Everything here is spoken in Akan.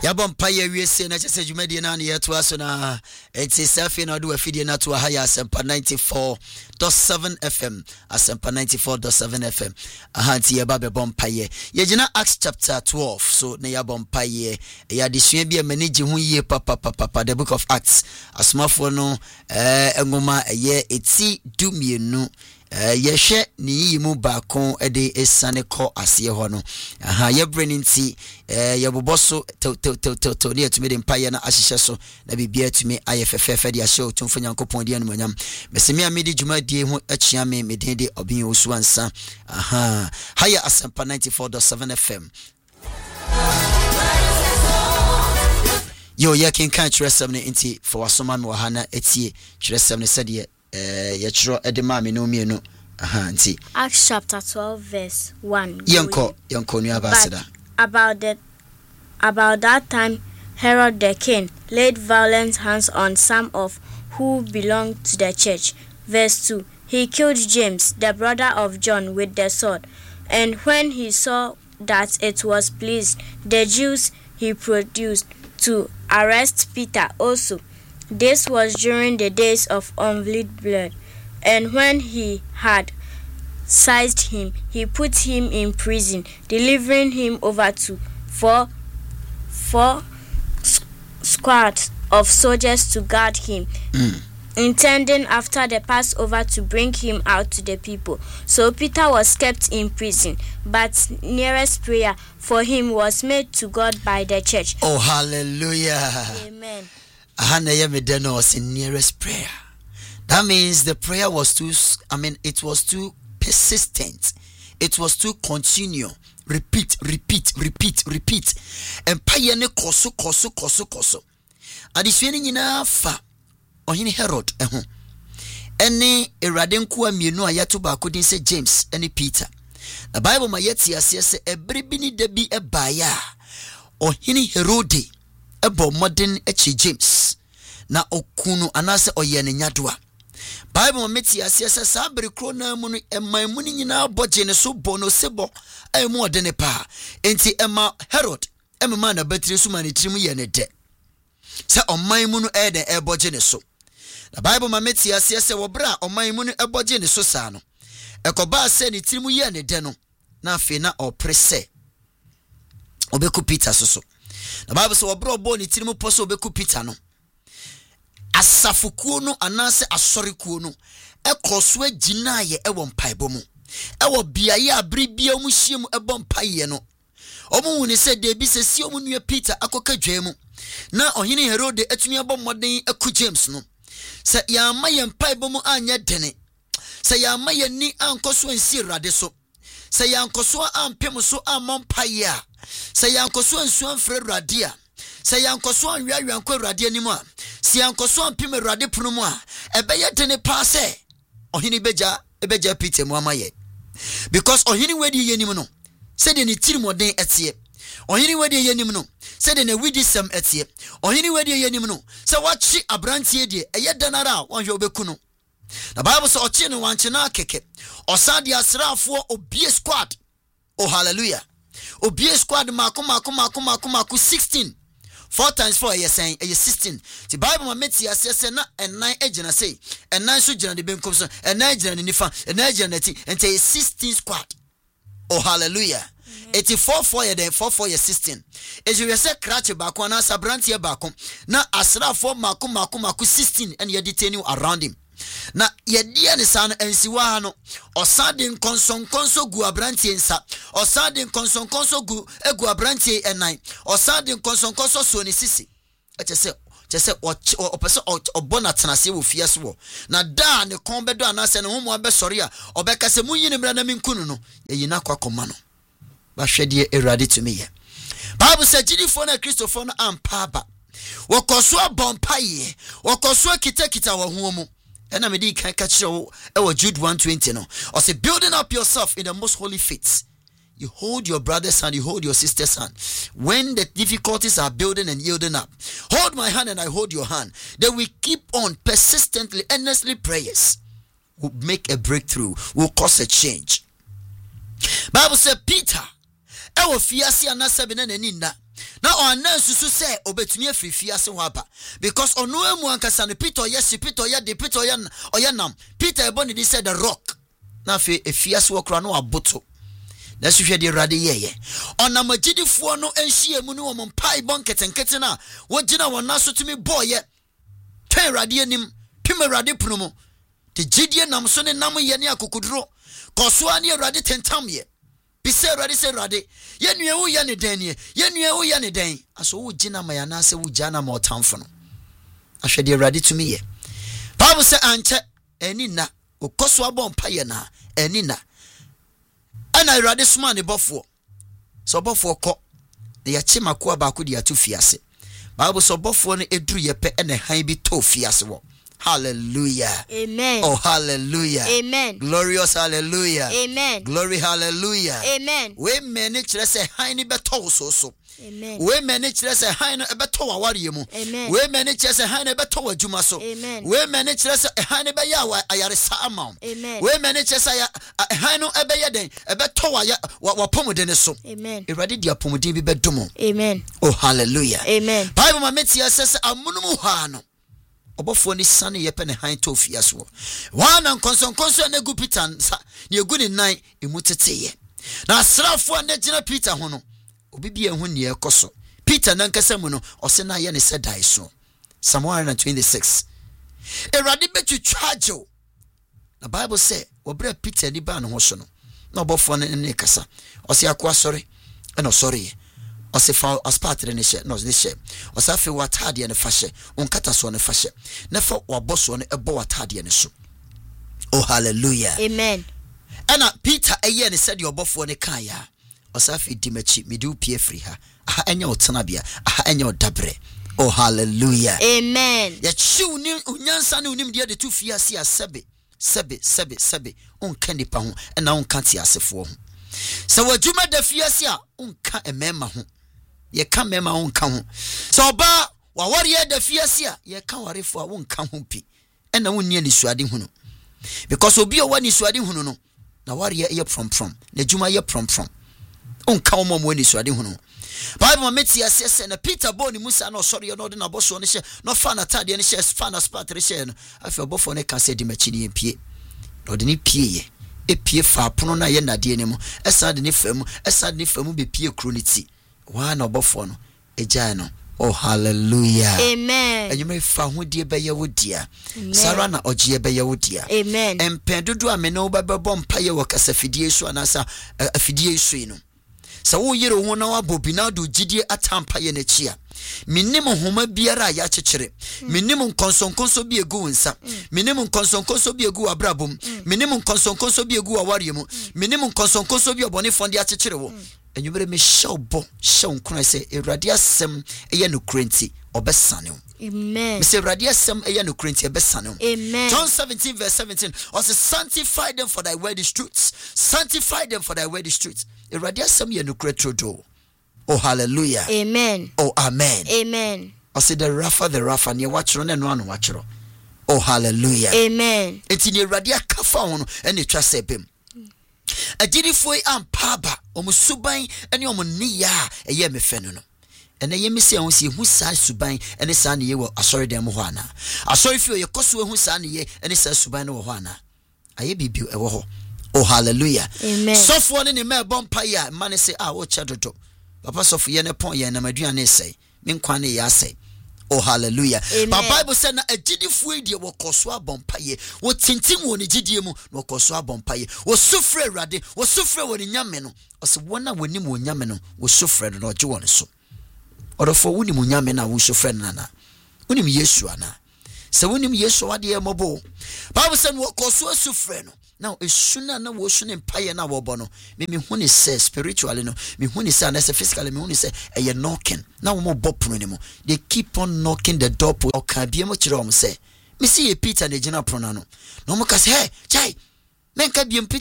Yabon Paya, we say, na just you made an year to us on it's a selfie and I do a video not to a higher Semper 94.7 FM, a Semper 94.7 FM. A hanty about a bompaye. Yajina Acts chapter 12, so near bompaye. Ya dissuade a managing who ye papa, the book of Acts. A small phone, Engoma, a year, it's do me no. Yeshe ni mu bakon ede esane ko ase ho no aha ye breninti ye boboso to ne atumi de mpaye na ahyehye so na bibia atumi ayefefefe de ahye otumfo nyankopon de anumanyam mesemi amedi dwumadie ho achia me meden de obin osu ansa aha haya asempa 94.7 FM yo ye kin kan kyerɛ ne nti for wasoma me wahana etie kyerɛ ne sɛde yechro edema me no mienu aha nti Acts chapter 12 verse 1 yanko nu abasada about that time Herod the king laid violent hands on some of who belonged to the church. Verse 2 he killed James the brother of John with the sword, and when he saw that it was pleased the Jews, he produced to arrest Peter also. This was during the days of unveiled blood, and when he had seized him, he put him in prison, delivering him over to four squads of soldiers to guard him, intending after the Passover to bring him out to the people. So Peter was kept in prison, but nearest prayer for him was made to God by the church. Oh, hallelujah. Amen. Ahana was in nearest prayer. That means the prayer was it was too persistent. It was too continue. Repeat. And payene koso. Adisweni nyina fa. Ohini Herod Ene eradenku amienu ayato ba kodin se James ene Peter. The Bible ma yeti asese ebribini debi ebaya. Ohini Herode ebo modern echi James na okunu anase oyene nyadoa. Bible meti asese sabere kro na mu no eman mu nyina boje ne so bo no sebo emu odene pa enti ema Herod emma na batire so mani trimu ye ne de se oman mu no eden eboje ne so. The Bible meti asese wo bra oman mu no eboje ne so sa no ekoba se ne trimu ye ne de no na afi na oprese obeku Peter so. The Bible says obro bo ni tirimu poso obeku Peter no asafukuo no anase asorekuo no ekoso aginaye ewo mpaebo mu ewo biaye abribia mu hiem ebo mpaye no omu ni se de bi se si omu nua Peter akoka dwemu na ohene Herode atumi abo moden aku James no se ya maye mpaebo mu anya dene se ya maye ni ankoso ansi rade so se ya ankoso ampem so amompaye a se ya ankoso ansu anfre rade a se ya ankoso anwiawi anko rade animu a se ya ankoso ampem rade puno mu a ebeye dene pa se ohene beja Peter mu amaye because ohene wedi yenim no se de ne tirimoden etie ohene wedi yenim no se de ne widisem etie ohene wedi yenim no se wachi abrantie de eye danara wonhwe obeku no. The Bible says ochi no wanche na keke osade asrafo obie squad. Oh hallelujah. Obie squad mako 16 4 times 4 is saying 16. The Bible ma meti asese na enan agina say enan so gina de benkom so enan gina ni nifa enan gina neti ente 16 squad. Oh hallelujah. 84 ye 44 ye 16. Eje we say crash back na sabrantie back na asrafo mako 16 and ye detaining around him. Na yedia ne san ensiwa ha no osade nkonsonkonso gu abrantie nsa osade nkonsonkonso egu abrantie enan osade nkonsonkonso so ne sisi chese opese obona tenase wo fiase wo na da ne kon bedo anase ne homo abesori a obeka se munyine mra na minkunu no yina kwakoma no ba hwede erade to me ye Bible say jidifo na Christopher na ampaba wokoso abompaye wokoso kitakita wo homu. And I'm a catch show Jude 120 no. Or say building up yourself in the most holy faith. You hold your brother's hand, you hold your sister's hand. When the difficulties are building and yielding up, hold my hand and I hold your hand. Then we keep on persistently, earnestly prayers. Will make a breakthrough, will cause a change. Bible said Peter, ewo fiasi anasebe na nina. na on susu say obetumi afrifia se ho aba because ono emu ankasa no Peter yes Peter ya de Peter oyanam Peter eboni di said the rock na fe efia se wokra no aboto na suhwe de Awurade yeye onam agidifo no enhie mu ne wo mpai bon ketenkete na wogina wona so tumi boye twen Awurade anim pim Awurade puno mu te gidie nam so ne nam ye ne akokuduro kosoa ne Awurade tentam ye bise Awurade se Awurade ye nue wo ye ne den ne ye nue wo ye ne den aso wo gina ma ya na se wo gana ma otamfo no ahwe de Awurade tumi ye Bible say anche eni na okoso abon paye na eni na ana Awurade soma ne bofo so bofo kɔ na ya chema ko abaako de atu fiase Bible so bofo no eduru ye pe ene han bi to fiase wo. Hallelujah. Amen. Oh, hallelujah. Amen. Glorious hallelujah. Amen. Glory hallelujah. Amen. We manage to say hi ni beto so. Amen. We manage to say hi no beto awari mu. Amen. We manage to say hi no beto adwuma so. Amen. We manage to say hi no be ya ayaresa amount. Amen. We manage to say hi no ebe ya den beto wa pomuden so. Amen. Erade dia pomuden bi bedomo. Amen. Oh, hallelujah. Amen. Bible ma metia say amunum ha no. Obofo ni sane yepe ne han to fiaso wana nkonsonkonso na gu Peter nsa ne egu ne nan emuteteye na asrafo na gina Peter ho no obibi ehu ne ekoso Peter na nkasa mu no ose na ye ne se dai so Psalm 126 Erade betwitwajo na Bible say obra Peter ni ba no ho so no na obofo ne kasa ose akwa sori na sori Osifa aspatre ne she no ne she osafe watade ne fashe onkata so ne fashe na fa waboso ne ebo watade ne so. Oh, hallelujah. Amen. Ana Peter eye ne said obofo ne kan ya osafe dimachi midu pie free ha aha enya otenabia aha enya odabre. Oh, hallelujah. Amen. Ya chiu ni unyansa ne unim de tu fiase asebe sebe onka nipa ho na onka ti asefo ho so wadwuma da fiase a onka emema ho ye ka mema onka ho so oba waware da fiase a ye ka warefo a onka ho pi na wonni ani suade hu no because obi o wani suade hu no na ware ye from na dwuma ye from onka wo mo ani suade hu no Bible meti asese na Peter boni Musa na osori yo no de na boso ne she no fa na tade ne she fa na spatre she no afi obofo ne ka se di machi ne pie no de ne pie ye epie fa pono na ye nade ne mu esa de ne famu be pie kroniti wa na obofo no eja no. Oh, hallelujah. Amen. And you may find die be ye wodia Sarah na ogie be ye wodia. Amen. Empedodo ameno ba bom paye wo kasa fidie so anasa afidie so no sa wo yere ho na wabobi na do gidie atampa ye na chia minim homa biara ya chekere minim nkonsonkonso bi egu nsa minim nkonsonkonso bi egu abrabom minim nkonsonkonso bi egu aware mu minim nkonsonkonso bi obone fonde a chekere wo enwere me shawbo shaw nkran se Awurade asem eye no krenti obesane. Amen. Mr. Awurade asem eye no krenti obesane. Amen. John 17 verse 17 also sanctify them for thy word is truth. Sanctify them for thy word is truth. Awurade asem ye no kreti. Oh, hallelujah. Amen. Oh, amen. Amen. Also the rafa ne watchro ne no anu watchro. Oh, hallelujah. Amen. Enti ne Awurade akafa hono ene twa sebem. Agirifoi ampaba omusuban ene omniya eye mefenu no ene ye mesi ahun si hu sa suban ene sa ne ye wo asori dem ho ana asori fi ye koso hu sa ne ye ene sa suban ne wo ho ana aye bibio e wo ho. Oh, hallelujah. Amen. Sofo ne me bompa ya mane se wo chadodo papa sofo ye ne pon ye na maduane sei me nkwa ne ya sei. Oh, hallelujah. But Bible said na agidifo edie wo koso abompaye wo tintim wo ne gidie mu wo koso abompaye wo sufre Awurade wo sufre wo ne nyame no ose wona wonim wo nyame no wo sufre no oje wo ne so odofo wonim wo nyame na wo sufre no na wonim Yesu ana se wonim Yesu wade e mobo Bible said wo koso sufre no now esuna na wo sune mpaye na wo bo no me hu ne say spiritually no me hu ne say na say physically me hu ne say e knocking na wo mo bopono ne mo they keep on knocking the door o ka bia mo kire o mo say me see Peter na gina prono no no mo ka say hey chai men ka bia